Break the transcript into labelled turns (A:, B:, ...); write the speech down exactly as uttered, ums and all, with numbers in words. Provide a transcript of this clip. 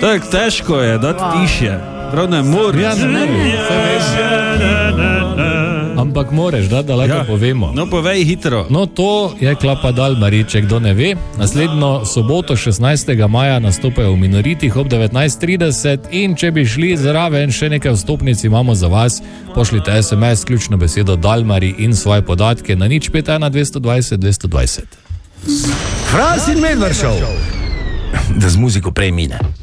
A: Tak težko je, da tiše. Prav ne moreš.
B: Ja, ne moreš. Ampak moreš, da, da lahko ja. povemo.
A: No, povej hitro.
B: No, to je Klapa Dalmari, če kdo ne ve. Naslednjo soboto, šestnajstega maja, nastopajo v Minoritih ob devetnajst trideset in če bi šli zraven, še nekaj vstopnic imamo za vas. Pošljite es em es, ključno besedo Dalmari in svoje podatke na nič pet ena dvesto dvajset dvesto dvajset.
C: Fras in Medvard Show. Da z muziko prej mine.